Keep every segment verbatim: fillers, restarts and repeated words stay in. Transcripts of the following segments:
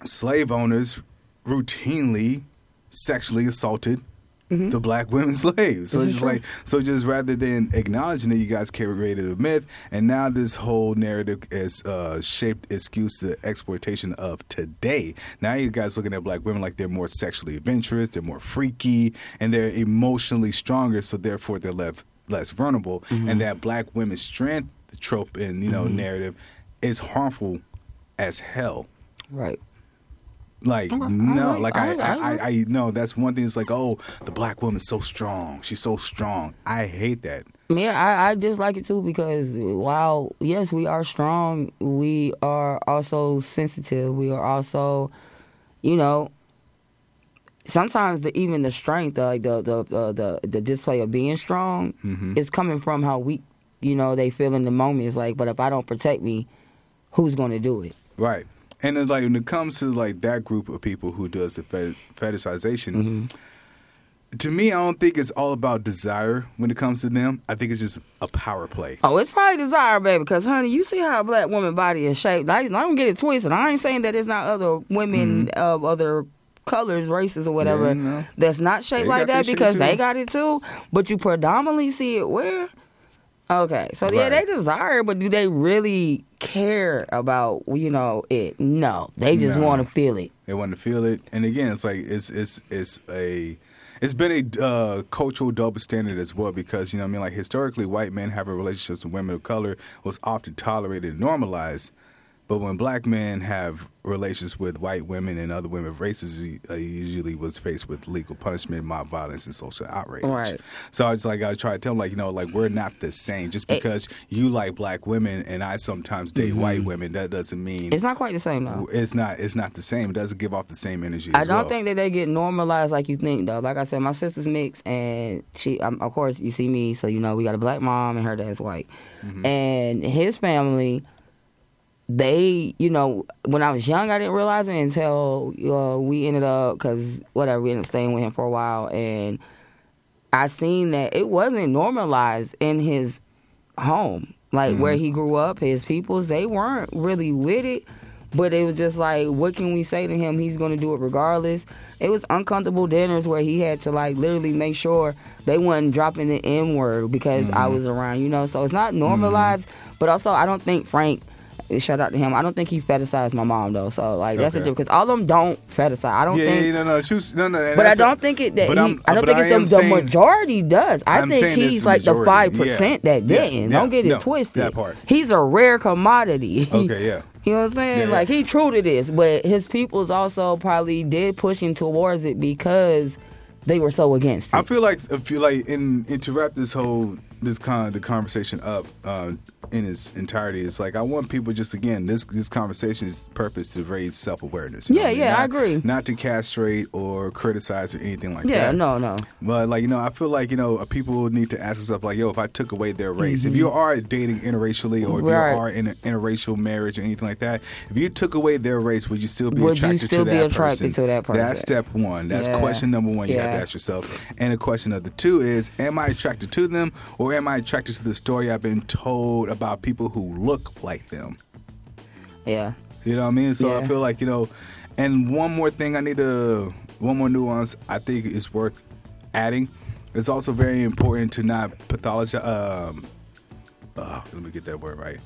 slave owners routinely sexually assaulted mm-hmm. the black women slaves. So mm-hmm. it's just like, so just rather than acknowledging it, you guys created a myth, and now this whole narrative is uh, shaped excuse the exploitation of today. Now you guys looking at black women like they're more sexually adventurous, they're more freaky, and they're emotionally stronger, so therefore they're left less vulnerable, mm-hmm. and that black women's strength trope and you know mm-hmm. narrative is harmful as hell. Right. Like okay. no, I, like I, I, I, I, I, I know that's one thing. It's like, oh, the black woman's so strong. She's so strong. I hate that. Yeah, I, I dislike it too because while yes, we are strong, we are also sensitive. We are also, you know, sometimes the, even the strength, like the the the the, the display of being strong, mm-hmm. is coming from how weak, you know, they feel in the moment. It's like, but if I don't protect me, who's going to do it? Right. And it's like when it comes to like that group of people who does the fet- fetishization, mm-hmm. to me, I don't think it's all about desire when it comes to them. I think it's just a power play. Oh, it's probably desire, baby. Because, honey, you see how a black woman body is shaped. I, I don't get it twisted. I ain't saying that it's not other women mm-hmm. of other colors, races, or whatever yeah, no. that's not shaped they like that because they got it too. But you predominantly see it where? Okay, so right. yeah, they desire it, but do they really care about, you know, it? No, they just no. want to feel it. They want to feel it, and again, it's like it's it's it's a it's been a uh, cultural double standard as well because you know what I mean, like historically, white men having relationships with women of color was often tolerated and normalized. But when black men have relations with white women and other women of races, he uh, usually was faced with legal punishment, mob violence, and social outrage. Right. So I was like, I try to tell them, like, you know, like we're not the same. Just because it, you like black women and I sometimes date mm-hmm. white women, that doesn't mean it's not quite the same though. It's not. It's not the same. It doesn't give off the same energy. I as don't well. think that they get normalized like you think though. Like I said, my sister's mixed, and she, um, of course, you see me, so you know we got a black mom and her dad's white, mm-hmm. and his family. They, you know, when I was young, I didn't realize it until uh, we ended up, because whatever, we ended up staying with him for a while. And I seen that it wasn't normalized in his home. Like, mm-hmm. where he grew up, his peoples, they weren't really with it. But it was just like, what can we say to him? He's going to do it regardless. It was uncomfortable dinners where he had to, like, literally make sure they wasn't dropping the N word because mm-hmm. I was around, you know? So it's not normalized. Mm-hmm. But also, I don't think Frank... Shout out to him. I don't think he fetishized my mom though, so like that's okay. a difference. Because all of them don't fetishize. I don't yeah, think. Yeah, no, no, was, no, no. But I don't a, think it. That he, I don't think I it's the, the majority does. I I'm think he's like the five percent yeah. that didn't. Yeah. Don't get it no, twisted. That part. He's a rare commodity. Okay, yeah. You know what I'm saying? Yeah, like yeah. he true to this, but his peoples also probably did push him towards it because they were so against it. I feel like, I feel like, in, in to wrap this whole this kind of the conversation up. Uh, in its entirety, it's like I want people just again this this conversation is purpose to raise self awareness. Yeah, yeah, not, I agree. Not to castrate or criticize or anything like yeah, that. Yeah, no, no. But like you know, I feel like you know people need to ask themselves like, yo, if I took away their race, mm-hmm. if you are dating interracially or if right. you are in an interracial marriage or anything like that, if you took away their race, would you still be would attracted you still to be that attracted person? to that person? That's step one. That's yeah. question number one. You yeah. have to ask yourself. And the question of the two is, am I attracted to them or am I attracted to the story I've been told about people who look like them? Yeah. You know what I mean? So yeah. I feel like, you know, and one more thing I need to, one more nuance I think is worth adding. It's also very important to not pathologize, um, uh, let me get that word right.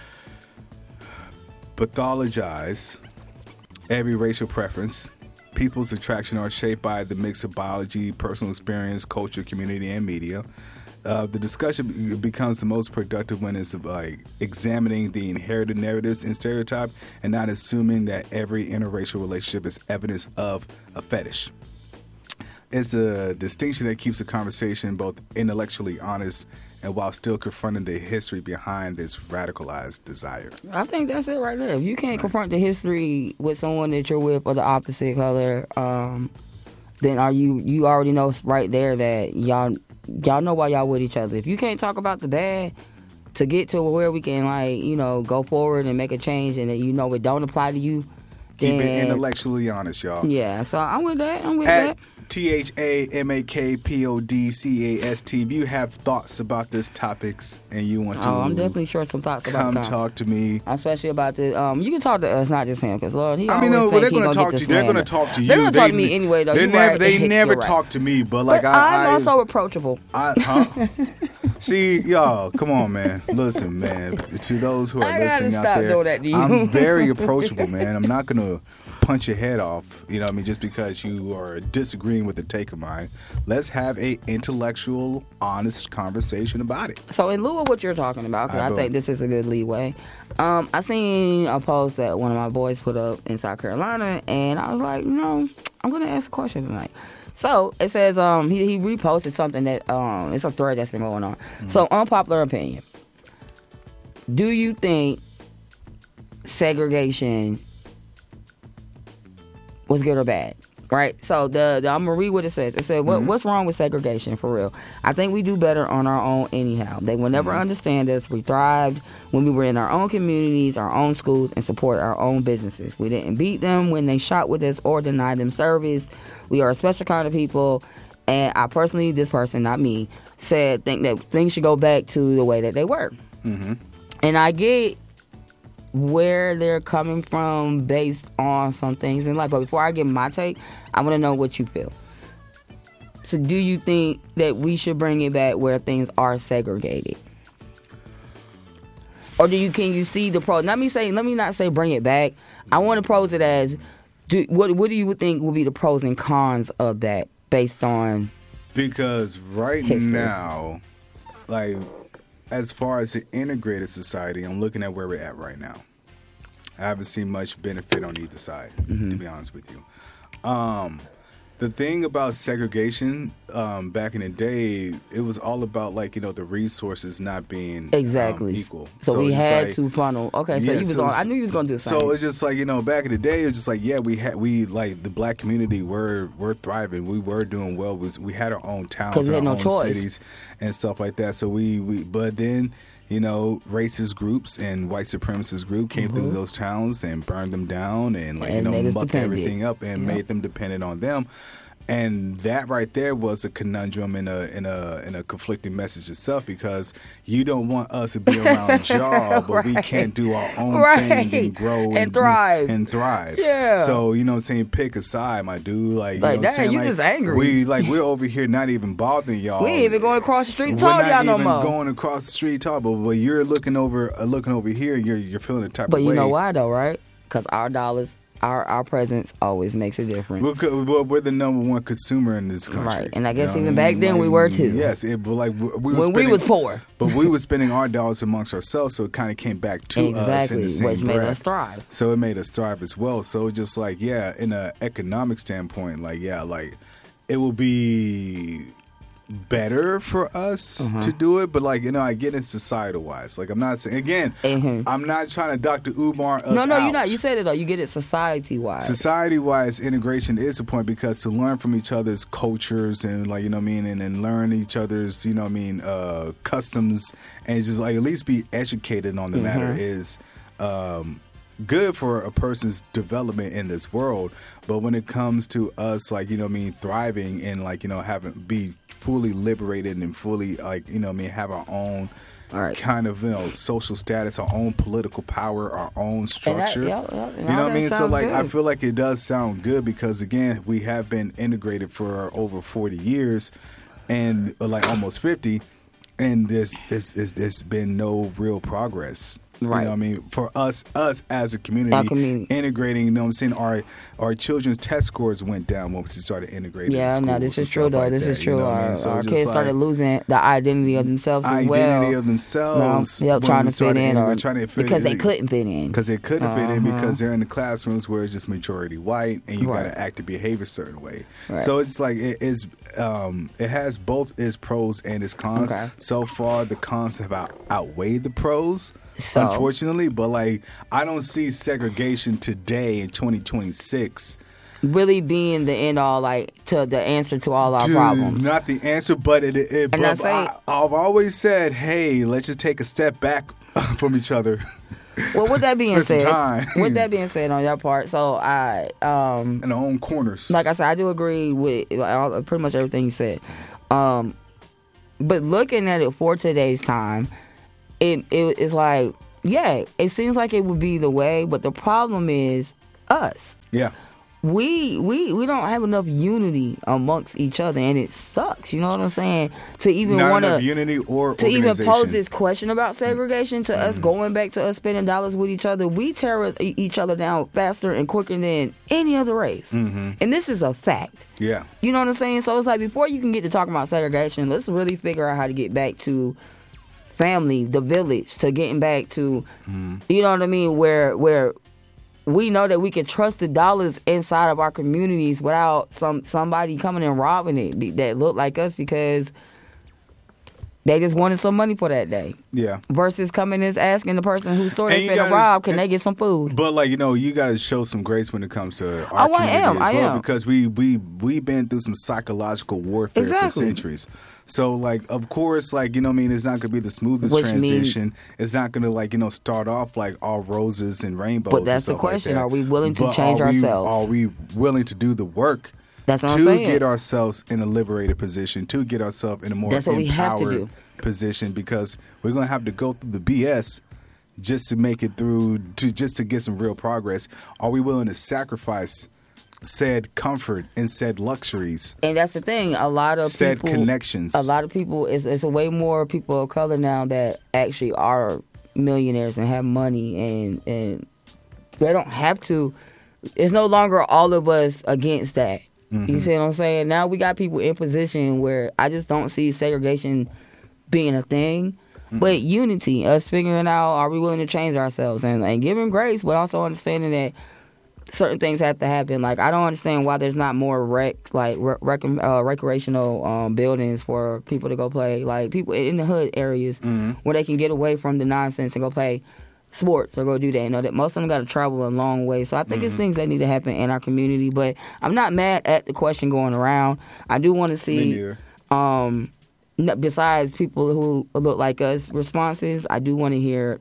Pathologize every racial preference. People's attraction are shaped by the mix of biology, personal experience, culture, community, and media. Uh, the discussion becomes the most productive when it's like examining the inherited narratives and stereotype and not assuming that every interracial relationship is evidence of a fetish. It's a distinction that keeps the conversation both intellectually honest and while still confronting the history behind this radicalized desire. I think that's it right there. If you can't right. confront the history with someone that you're with or the opposite color, um, then are you you already know right there that y'all y'all know why y'all with each other. If you can't talk about the bad to get to where we can like you know go forward and make a change, and that you know it don't apply to you, Keep then, it intellectually honest, y'all. Yeah, so I'm with that. I'm with At that. T H A M A K P O D C A S T. If you have thoughts about this topics and you want to Oh, I'm definitely sure some thoughts about come the talk to me. Especially about the, um, you can talk to us, not just him, because Lord, he I mean, always no, think but they're he going to gonna talk get to you. the They're going to slander. talk to you. They're gonna they, talk to me anyway, though. They You never, right. they never You're right. talk to me, but like But I, I'm I, also approachable. I, huh? See, y'all, come on, man. Listen, man. To those who are I gotta listening out stop there, doing that to you. I'm very approachable, man. I'm not gonna punch your head off, you know what I mean, just because you are disagreeing with a take of mine. Let's have a intellectual, honest conversation about it. So in lieu of what you're talking about, because I I, know. think this is a good leeway, um, I seen a post that one of my boys put up in South Carolina, and I was like, you know, I'm gonna ask a question tonight. So it says, um, he, he reposted something that, um, it's a thread that's been going on. Mm-hmm. So unpopular opinion: do you think segregation was good or bad? Right? So the, the I'm gonna read what it says. It said, what, Mm-hmm. what's wrong with segregation for real? I think we do better on our own anyhow. They will never Mm-hmm. understand us. We thrived when we were in our own communities, our own schools, and support our own businesses. We didn't beat them when they shot with us or deny them service. We are a special kind of people. And I personally, this person, not me, said think that things should go back to the way that they were. Mm-hmm. And I get where they're coming from based on some things in life. But before I give my take, I want to know what you feel. So do you think that we should bring it back where things are segregated? Or do you can you see the pros? Let me say, let me not say bring it back. I want to pose it as, do, what, what do you think would be the pros and cons of that based on Because right history? now, like, as far as the integrated society, I'm looking at where we're at right now. I haven't seen much benefit on either side, Mm-hmm. to be honest with you. Um, the thing about segregation, um, back in the day, it was all about, like, you know, the resources not being exactly um, equal. So, we it's just had like- to funnel. Okay, so Yeah, you was so on. it's- I knew you was gonna do So something. it's just like, you know, back in the day, it's just like, yeah, we had we like the black community were were thriving, we were doing well. Was we had our own towns, 'Cause we our had no own choice. cities, and stuff like that. So we, we but then, you know, racist groups and white supremacist group came through those towns and burned them down and like And you made know us mucked dependent. everything up and Yeah. made them dependent on them. And that right there was a conundrum in a in a in a conflicting message itself, because you don't want us to be around y'all, but we Right. can't do our own Right. thing and grow and, And thrive. and thrive. Yeah. So you know what I'm saying, pick a side, my dude. Like, Like, you know what I'm dang, saying? you like, just angry. We like we're over here not even bothering y'all. We ain't even going across the street and We're talk to not y'all no even more. going across the street talk, but, but you're looking over uh, looking over here, you're you're feeling the type But of you way. know why though, right? Because our dollars, our our presence always makes a difference. We're, co- we're we're the number one consumer in this country. Right, and I guess You know even what I back mean? then we Like, were too. Yes, it, but like we, we when was we spending, was poor. but we were spending our dollars amongst ourselves, so it kind of came back to us in Exactly, the same which made breath. us thrive. So it made us thrive as well. So just like, yeah, in an economic standpoint, like, yeah, like it will be better for us Uh-huh. to do it, but like, you know, I get it societal wise. Like, I'm not saying, again, Mhm. I'm not trying to Doctor Umar us No, no, out. you're not. You said it though. You get it society wise. Society wise, integration is a point, because to learn from each other's cultures and, like, you know what I mean, and then learn each other's, you know what I mean, uh, customs, and just like at least be educated on the Mm-hmm. matter is um, good for a person's development in this world. But when it comes to us, like, you know what I mean, thriving and, like, you know, having be fully liberated and fully, like, you know what I mean, have our own All right. kind of, you know, social status, our own political power, our own structure. yeah, yeah, and you all know what I that mean? So sounds like, I good. feel like it does sound good, because again, we have been integrated for over forty years, and uh, like almost fifty, and there's there's there's, there's been no real progress. Right. You know what I mean? For us, us as a community, Our community. integrating, you know what I'm saying? Our our children's test scores went down once we started integrating. Yeah, in no, schools this and is true stuff though. like this that, is you true. know what I mean? Our, So our just kids like, started losing the identity of themselves as well. identity of themselves. No, yep, when trying we to fit started in, or integrating, trying to fit because in. they couldn't fit in. Because they couldn't fit in, Uh-huh. because they're in the classrooms where it's just majority white, and you Right. got to act and behave a certain way. Right. So it's like it is. Um, it has both its pros and its cons. Okay. So far, the cons have out, outweighed the pros, So- unfortunately. But like, I don't see segregation today in twenty twenty-six. Really being the end all, like to the answer to all our Dude, problems. not the answer, but it. it And but I say- I, I've always said, hey, let's just take a step back from each other. Well, with that being Spend some said, time. with that being said on your part, so I, um, in our own corners. like I said, I do agree with like, all, pretty much everything you said. Um, but looking at it for today's time, it it is like, yeah, it seems like it would be the way, but the problem is us. Yeah. We we we don't have enough unity amongst each other, and it sucks. You know what I'm saying? To even Not want enough to unity or to even organization. pose this question about segregation to us going back to us spending dollars with each other, we tear e- each other down faster and quicker than any other race, Mm-hmm. and this is a fact. Yeah. You know what I'm saying? So it's like before you can get to talking about segregation, let's really figure out how to get back to family, the village, to getting back to, Mm-hmm. you know what I mean, where where we know that we can trust the dollars inside of our communities without some somebody coming and robbing it be- that look like us because they just wanted some money for that day. Yeah. Versus coming and asking the person whose store And they you finna gotta- rob, can they get some food? But like you know, you got to show some grace when it comes to our Oh, I community am, as I well, am. because we we we've been through some psychological warfare for Exactly. centuries. So like, of course, like you know, what I mean, it's not gonna be the smoothest Which means- transition. It's not gonna like you know start off like all roses and rainbows. But and that's the stuff like question. that. Are we willing to But change are we- ourselves? Are we willing to do the work? That's what to I'm saying. get ourselves in a liberated position, to get ourselves in a more That's what we have to empowered do. position, because we're gonna have to go through the B S just to make it through, to just to get some real progress. Are we willing to sacrifice said comfort and said luxuries, And that's the thing. A lot of said people, connections? a lot of people, it's, it's a way more people of color now that actually are millionaires and have money, and and they don't have to. It's no longer all of us against that. Mm-hmm. You see what I'm saying? Now we got people in position where I just don't see segregation being a thing, Mm-hmm. but unity, us figuring out, are we willing to change ourselves and, and giving grace, but also understanding that certain things have to happen. Like, I don't understand why there's not more rec, like rec, rec, uh, recreational um, buildings for people to go play. Like, people in the hood areas Mm-hmm. where they can get away from the nonsense and go play sports or go do that. You know that most of them got to travel a long way. So I think Mm-hmm. it's things that need to happen in our community. But I'm not mad at the question going around. I do want to Me see, neither. um, n- besides people who look like us responses, I do want to hear.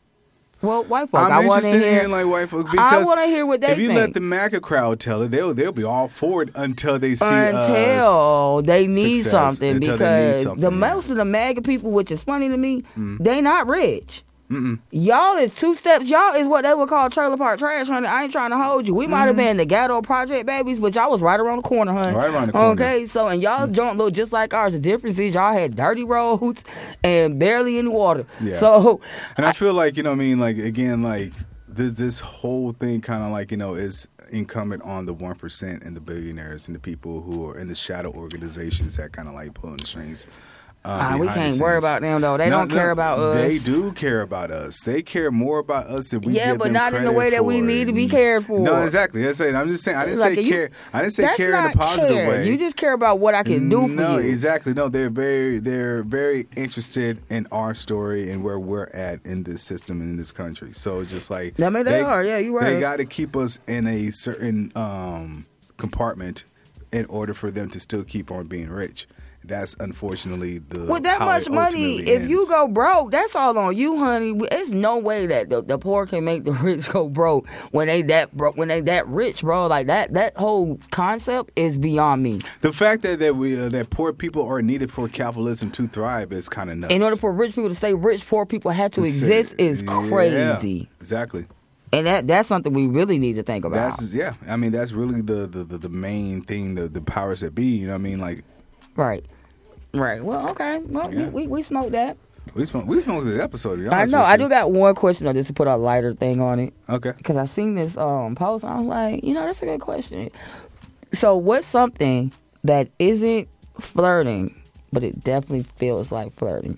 Well, white folks. I'm I want to interested in hear. hearing like white folks, I because want to hear what they if you think. let the MAGA crowd tell it, they'll they'll be all for it until they see until us. they need success, something, until they need because something, the yeah. most of the MAGA people, which is funny to me, Mm. they not rich. Mm-mm. Y'all is two steps. Y'all is what they would call trailer park trash, honey. I ain't trying to hold you. We might have been the ghetto project babies, but y'all was right around the corner, honey. Right around the corner. Okay, so and y'all don't look just like ours. The difference is y'all had dirty roads and barely any water. Yeah. So And I feel like, you know what I mean, like, again, like, this this whole thing kind of like, you know, is incumbent on the one percent and the billionaires and the people who are in the shadow organizations that kind of like pulling the strings. Uh, Ah, we behind can't the worry scenes. about them though. They No, don't care no, about us. They do care about us. They care more about us than we Yeah, give but them not in the credit way that we for. need to be cared for. No, exactly. That's it. I'm just saying. I didn't Like, say you- care. I didn't say That's care in a not positive care. way. You just care about what I can do for No, you. exactly. No, they're very they're very interested in our story and where we're at in this system and in this country. So it's just like I mean, they are. Yeah, you right. They got to keep us in a certain um, compartment in order for them to still keep on being rich. That's unfortunately the With that how much it money, ultimately if you ends. go broke, that's all on you, honey. There's no way that the, the poor can make the rich go broke when they that broke, when they that rich, bro. Like that, that whole concept is beyond me. The fact that that we uh, that poor people are needed for capitalism to thrive is kind of nuts. In order for rich people to stay rich, poor people have to It's, uh, exist. Is yeah, crazy, exactly. and that that's something we really need to think about. That's yeah. I mean, that's really the the, the, the main thing. The the powers that be. You know what I mean? Like right, right. Well, okay. Well, Yeah. we, we we smoked that. we smoked we smoked this episode. To be I honest know. with I you. do got one question though, just to put a lighter thing on it. Okay. Because I seen this um post, and I was like, you know, that's a good question. So, what's something that isn't flirting, but it definitely feels like flirting?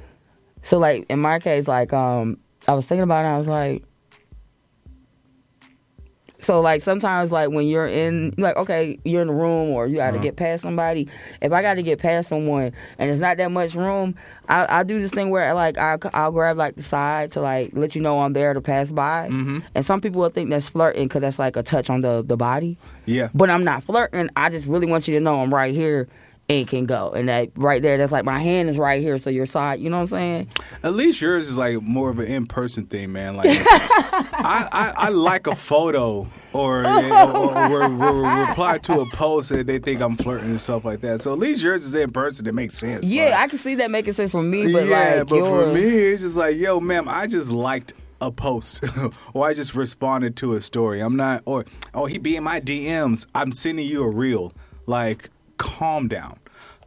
So, like in my case, like um, I was thinking about it, and I was like, so like sometimes like when you're in like okay you're in a room or you got to Uh-huh. get past somebody. If I got to get past someone and it's not that much room, I I do this thing where like I I'll grab like the side to like let you know I'm there to pass by. Mm-hmm. And some people will think that's flirting because that's like a touch on the the body. Yeah. But I'm not flirting. I just really want you to know I'm right here. and can go. And that right there, that's like my hand is right here, so your side, you know what I'm saying? At least yours is like more of an in-person thing, man. Like I, I, I like a photo or, yeah, or, or, or, or reply to a post that they think I'm flirting and stuff like that. So at least yours is in person. That makes sense. Yeah, but, I can see that making sense for me, but yeah, like but yours, for me, it's just like, yo, ma'am, I just liked a post or I just responded to a story. I'm not, or, oh, he be in my D Ms. I'm sending you a reel. Like, calm down.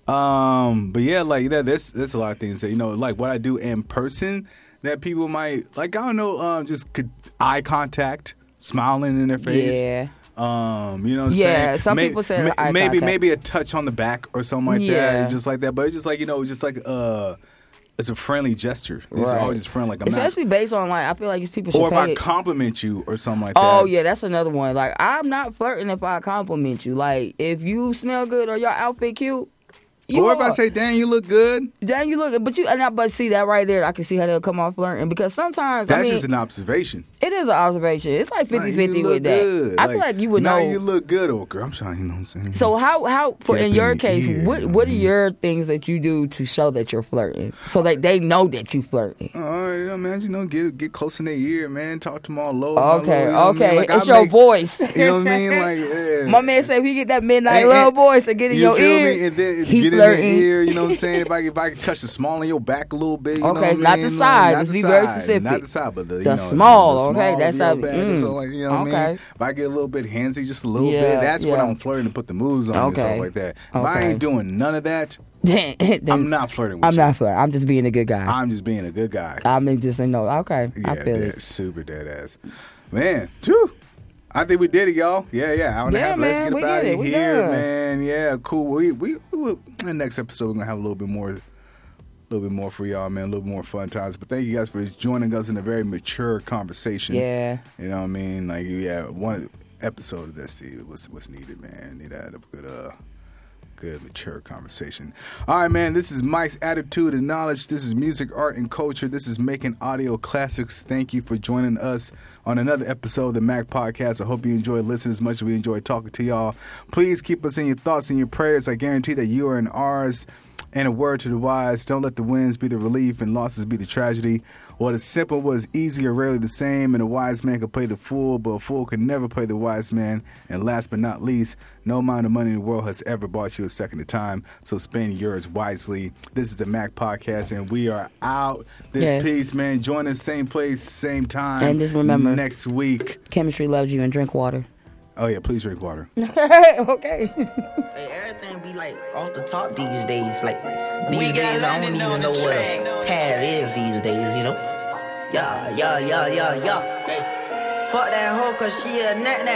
Um, but yeah, like that, there's there's a lot of things that, you know, like what I do in person that people might like. I don't know, um, just could, eye contact, smiling in their face. Yeah. Um, you know what I'm Yeah, saying? Yeah, some May, people say may, eye maybe contact. maybe a touch on the back or something like Yeah. that, just like that. But it's just like, you know, just like uh, it's a friendly gesture. It's Right. always just friendly. Like I'm especially not, based on like I feel like these people should or if pay I compliment you or something like Oh that. yeah, that's another one. Like I'm not flirting if I compliment you. Like if you smell good or your outfit cute, you Or if I are. say, "Dang, you look good," Then you look, but you and I, but see that right there, I can see how they'll come off flirting because sometimes that's I mean, just an observation. it is an observation. It's like Like, fifty-fifty you look with that. good. I feel like you would now know. you look good, oh girl. I'm trying, you know what I'm saying? So how how for Get in up your in the case, ear, what you know what are what I mean? your things that you do to show that you're flirting, so that they know that you flirting? all right, you know, man, you know, get get close in their ear, man. Talk to them all low. Okay, low, you know what I okay, mean? Like, it's I your make- voice. You know what I mean? Like, yeah. My man said if he get that midnight And- love and- voice and get in you your feel ear, me? And then he get flirting. in their ear, you know what I'm saying? If I if I can touch the small in your back a little bit, you know Okay, what I not the mean? side. Like, not Let's the be very side, specific. Not the side, but the, you The know, small, the, the okay, small that's of your how- back mm, or something like, you know what I okay. mean? If I get a little bit handsy, just a little Yeah, bit, that's when yeah. I'm flirting to put the moves on and stuff Okay. like that. If I Okay. ain't doing none of that, Then- I'm not flirting with I'm you. not flirting. I'm just being a good guy. I'm just being a good guy. I mean, just say no. Okay, Yeah, I feel dead, it. super dead ass. Man, whew. I think we did it, y'all. Yeah, yeah. Hour and a Yeah, half. Let's man, get we up out did it. of We here, done. man. Yeah, cool. We we, we will, in the next episode we're gonna have a little bit more, a little bit more for y'all, man. A little more fun times. But thank you guys for joining us in a very mature conversation. Yeah. You know what I mean? Like, yeah, one episode of this was was needed, man. Need to have a good uh. Good, mature conversation. All right, man, this is Mike's Attitude and Knowledge. This is Music, Art, and Culture. This is Making Audio Classics. Thank you for joining us on another episode of the Mac Podcast. I hope you enjoy listening as much as we enjoy talking to y'all. Please keep us in your thoughts and your prayers. I guarantee that you are in ours. And a word to the wise, don't let the wins be the relief and losses be the tragedy. What is simple was easy or rarely the same, and a wise man can play the fool, but a fool can never play the wise man. And last but not least, no amount of money in the world has ever bought you a second of time, so spend yours wisely. This is the Mac Podcast, and we are out. This Yes. piece, man. Join us same place, same time. And just remember- next week. Chemistry loves you and drink water. Oh, yeah, please drink water. Okay. Hey, everything be like off the top these days. Like these days, I don't even know what a pad is these days. You know? Yeah, yeah, yeah, yeah, yeah. Hey, fuck that hoe 'cause she a nat nat.